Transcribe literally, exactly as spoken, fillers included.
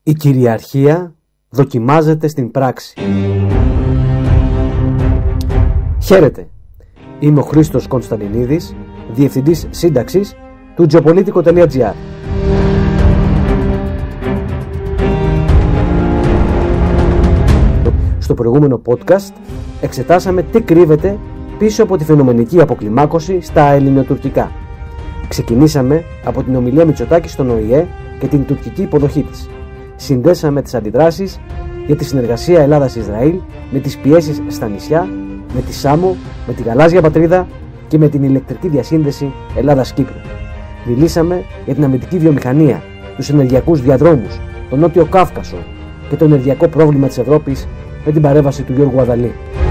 Η κυριαρχία δοκιμάζεται στην πράξη. Χαίρετε, είμαι ο Χρήστος Κωνσταντινίδης, Διευθυντής Σύνταξης του Geopolitico τελεία gr. Στο προηγούμενο podcast εξετάσαμε τι κρύβεται πίσω από τη φαινομενική αποκλιμάκωση στα ελληνοτουρκικά. Ξεκινήσαμε από την ομιλία Μητσοτάκη στον Ο Η Ε και την τουρκική υποδοχή της. Συνδέσαμε τις αντιδράσεις για τη συνεργασία Ελλάδας-Ισραήλ με τις πιέσεις στα νησιά, με τη Σάμο, με τη γαλάζια πατρίδα και με την ηλεκτρική διασύνδεση Ελλάδας-Κύπρου. Μιλήσαμε για την αμυντική βιομηχανία, τους ενεργειακούς διαδρόμους, τον Νότιο Κάφκασο και το ενεργειακό πρόβλημα της Ευρώπης με την παρέμβαση του Γιώργου Αδαλή.